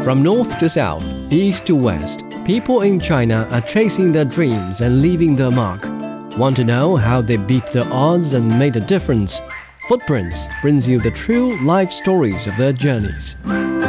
From north to south, east to west, people in China are chasing their dreams and leaving their mark. Want to know how they beat the odds and made a difference? Footprints brings you the true life stories of their journeys.